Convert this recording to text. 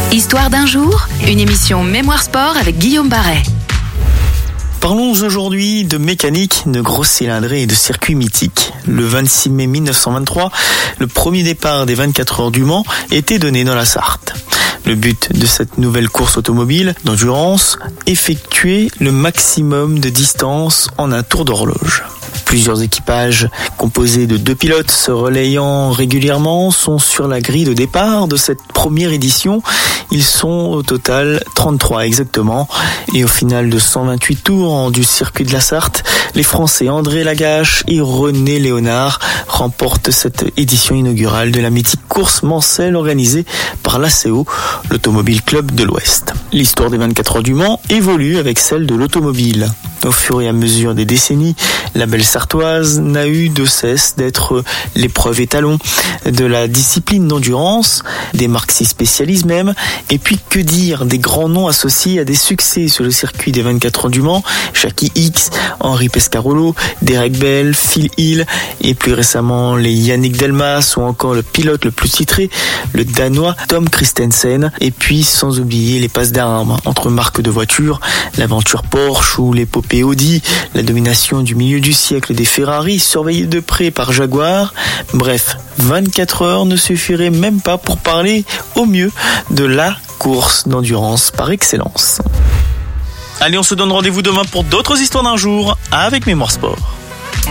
Histoire d'un jour, une émission Mémoire Sport avec Guillaume Barret. Parlons aujourd'hui de mécanique, de grosses cylindrées et de circuits mythiques. Le 26 mai 1923, le premier départ des 24 heures du Mans était donné dans la Sarthe. Le but de cette nouvelle course automobile d'endurance, effectuer le maximum de distance en un tour d'horloge. Plusieurs équipages composés de 2 pilotes se relayant régulièrement sont sur la grille de départ de cette première édition. Ils sont au total 33 exactement. Et au final de 128 tours du circuit de la Sarthe, les Français André Lagache et René Léonard remportent cette édition inaugurale de la mythique course mancelle organisée par l'ACO, l'Automobile Club de l'Ouest. L'histoire des 24 heures du Mans évolue avec celle de l'automobile. Au fur et à mesure des décennies, la belle sartoise n'a eu de cesse d'être l'épreuve étalon de la discipline d'endurance, des marques s'y spécialisent même, et puis que dire des grands noms associés à des succès sur le circuit des 24 heures du Mans, Jackie Hicks, Henri Pescarolo, Derek Bell, Phil Hill, et plus récemment les Yannick Delmas ou encore le pilote le plus titré, le Danois Tom Kristensen, et puis sans oublier les passes d'armes entre marques de voitures, l'aventure Porsche ou l'épopée Audi, la domination du milieu du siècle des Ferrari surveillés de près par Jaguar. Bref, 24 heures ne suffiraient même pas pour parler au mieux de la course d'endurance par excellence. Allez, on se donne rendez-vous demain pour d'autres histoires d'un jour avec Mémoire Sport.